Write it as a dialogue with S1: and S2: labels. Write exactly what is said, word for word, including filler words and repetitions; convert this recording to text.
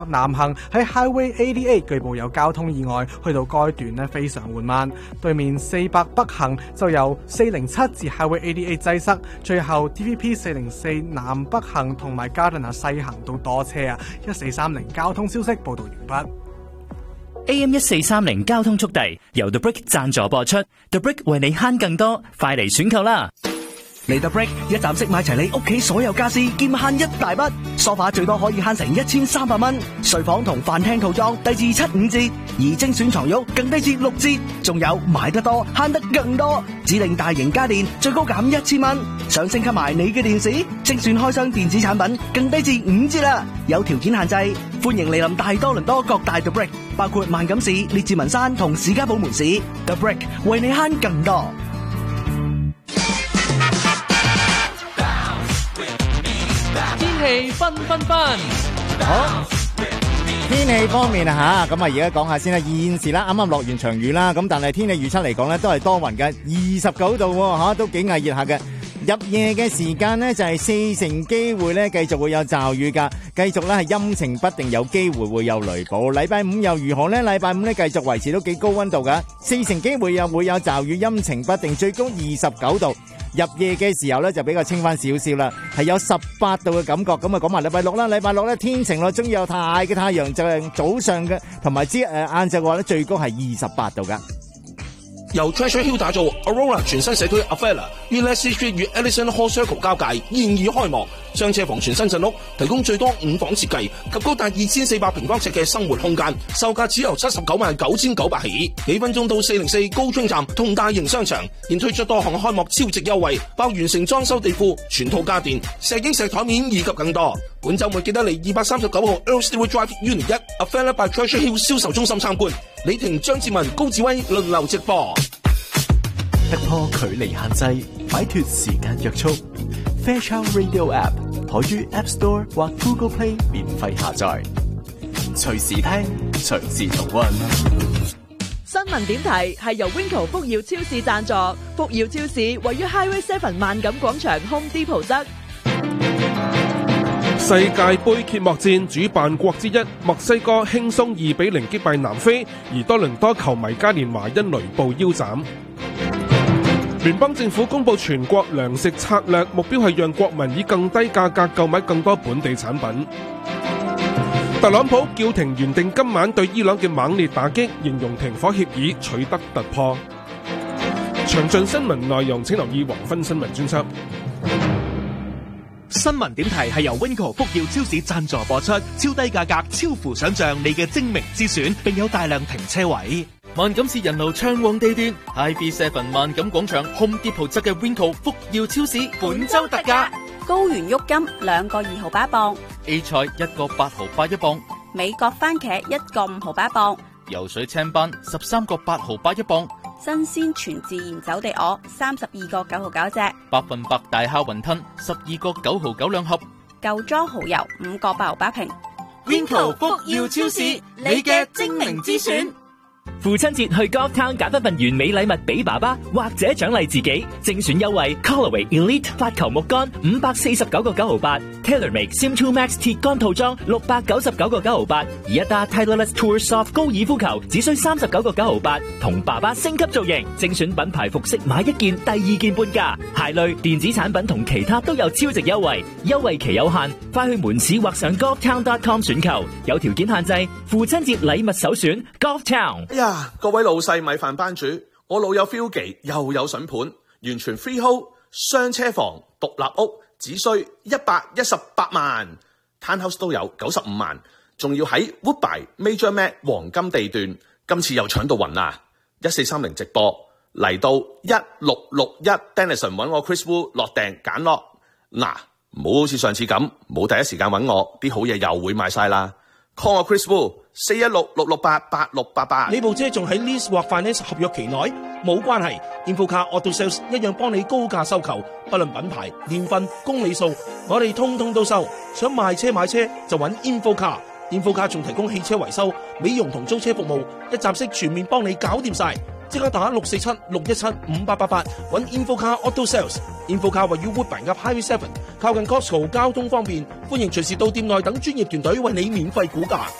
S1: 南行喺 Highway 八十八據報有交通意外，去到該段呢非常緩慢。對面四百北行就由四零七至 Highway 八十八擠塞，最後 D V P 四零四南北行同埋 Gardiner 西行都多車啊！一四三零交通消息報道完畢。
S2: A M 一四三零交通速遞由 The Brick 贊助播出 ，The Brick 為你慳更多，快嚟選購啦！
S3: 嚟 The Brick 一站式買齊你屋企所有家私，兼慳一大筆。梳化最多可以慳成一千三百蚊，睡房同飯廳套裝低至七五折，而精選床褥更低至六折。仲有買得多慳得更多，指定大型家電最高減一千蚊。想升級埋你嘅電視，精選開箱電子產品更低至五折啦！有條件限制，歡迎嚟臨大多倫多各大 The Brick， 包括萬錦市、列治文山同士嘉堡門市。The Brick 為你慳更多。
S4: 天氣紛紛紛，
S5: 好天氣方面啊吓，咁啊而家講下先啦。現時啦，啱啱落完場雨啦，咁但係天氣預測嚟講咧，都係多雲嘅，二十九度吓，都幾翳熱下嘅。入夜嘅時間呢，就係四成機會咧，繼續會有驟雨噶，繼續咧係陰晴不定，有機會會有雷暴。禮拜五又如何呢？禮拜五咧繼續維持都幾高溫度噶，四成機會又會有驟雨，陰晴不定，最高二十九度。入夜嘅時候咧就比較清翻少少啦，係有十八度嘅感覺。咁啊講埋禮拜六啦，禮拜六咧天晴咯，終於有大嘅太陽，就係早上嘅同埋之誒晏晝嘅話咧，最高係二十八度噶。
S6: 由 Treasure Hill 打造 Aurora 全新社區 Avella 於 Leslie Street 與 Ellison Hall Circle 交界，現已開幕。雙車房全新鎮屋，提供最多五房設計及高達二千四百平方尺嘅生活空間，售價只由七十九萬九千九百起。幾分鐘到四零四高中站同大型商場，現推出多項開幕超值優惠，包完成裝修地庫、全套家電、石英石台面以及更多。本週末記得嚟二百三十九號 Earl Stewart Drive Unit 一 Avella by Treasure Hill 銷售中心參觀。李婷、張志文、高志威輪流直播。
S7: 突破距離限制，擺脫時間約束。Fairchild Radio App 可於 App Store 或 Google Play 免費下載，隨時聽，隨時重溫。
S8: 新聞點題係由 Winco 福耀超市贊助，福耀超市位於 Highway 七萬錦廣場 Home Depot 側。
S9: 世界盃揭幕戰主辦國之一墨西哥輕鬆二比零擊敗南非，而多倫多球迷嘉年華因雷暴腰斬。聯邦政府公布全國糧食策略，目標係讓國民以更低價格購買更多本地產品。特朗普叫停原定今晚對伊朗嘅猛烈打擊，形容停火協議取得突破。詳盡新聞內容請留意黃昏新聞專輯。
S10: 新聞點題係由 Winco 福耀超市贊助播出，超低價格，超乎想象，你嘅精明之選，並有大量停車位。
S11: 萬錦市人流暢旺地段 I B 七 萬錦廣場 Home Depot 側嘅 Winco 福耀超市本周特價，
S12: 高原郁金兩個二毫八一磅，
S11: A 菜一個八毫八一磅，
S12: 美國番茄一個五毫八一磅，
S11: 游水青斑十三個八毫八一磅，
S12: 新鮮全自然走地鵝三十二個九毫九隻，
S11: 百分百大蝦雲吞十二個九毫九兩盒，
S12: 舊裝蠔油五個八毫八瓶。
S11: Winco 福耀超市，你嘅精明之選。
S2: 父親節去 Golf Town 揀一份完美禮物俾爸爸，或者獎勵自己，精選優惠 Callaway Elite 發球木杆五百四十九個九毫八 ，TaylorMade Sim 二 Max 鐵杆套裝六百九十九個九毫八，而一打 Titleist Tour Soft 高爾夫球只需三十九個九毫八，同爸爸升級造型，精選品牌服飾買一件第二件半價，鞋類電子產品同其他都有超值優惠，優惠期有限，快去門市或上 golf town dot com 選購，有條件限制，父親節禮物首選 Golf Town。
S6: 哎呀，各位老細米飯班主，我老友 Philgy 又有筍盤，完全 freehold 雙車房獨立屋，只需一百一十八萬 ，townhouse 都有九十五萬，仲要喺 Woodbine Major Mac 黃金地段，今次又搶到暈啦！一四三零直播嚟到一六六一 Denison 揾我 Chris Wu 落訂揀落，嗱，唔好好似上次咁，冇第一時間揾我，啲好嘢又會賣晒啦。call 我 Chris Wu 四一六六六八八六八八。
S13: 你部車仲喺 lease 或 finance 合約期內，冇關係 ，Infocar Auto Sales 一樣幫你高價收購，不論品牌、年份、公里數，我哋通通都收。想賣車買車就揾 Infocar，Infocar 仲提供汽車維修、美容同租車服務，一站式全面幫你搞掂晒。
S6: 即刻打六四七六一七五八八八，揾 Infocar Auto Sales。Infocar 位於 Woodbine 嘅 Highway Seven，靠近 Costco， 交通方便，歡迎隨時到店內等專業團隊為你免費估價。